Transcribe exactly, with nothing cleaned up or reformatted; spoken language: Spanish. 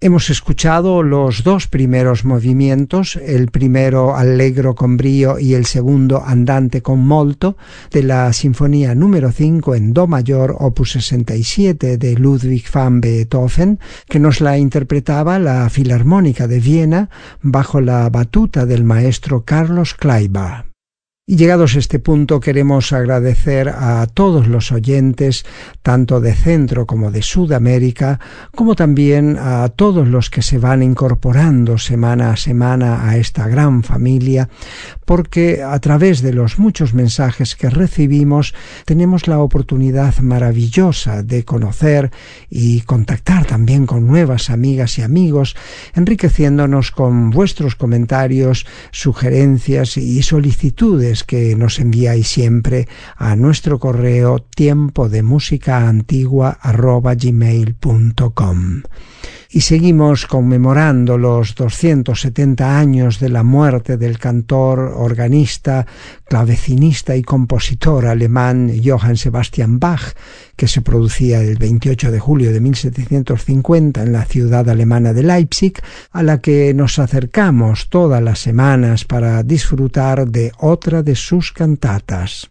Hemos escuchado los dos primeros movimientos, el primero allegro con brío y el segundo andante con molto, de la Sinfonía número cinco en do mayor, opus sesenta y siete de Ludwig van Beethoven, que nos la interpretaba la Filarmónica de Viena bajo la batuta del maestro Carlos Kleiber. Y llegados a este punto queremos agradecer a todos los oyentes, tanto de Centro como de Sudamérica, como también a todos los que se van incorporando semana a semana a esta gran familia, porque a través de los muchos mensajes que recibimos tenemos la oportunidad maravillosa de conocer y contactar también con nuevas amigas y amigos, enriqueciéndonos con vuestros comentarios, sugerencias y solicitudes que nos enviáis siempre a nuestro correo tiempo de música antigua arroba gmail punto com. Y seguimos conmemorando los doscientos setenta años de la muerte del cantor, organista, clavecinista y compositor alemán Johann Sebastian Bach, que se producía el veintiocho de julio de mil setecientos cincuenta en la ciudad alemana de Leipzig, a la que nos acercamos todas las semanas para disfrutar de otra de sus cantatas.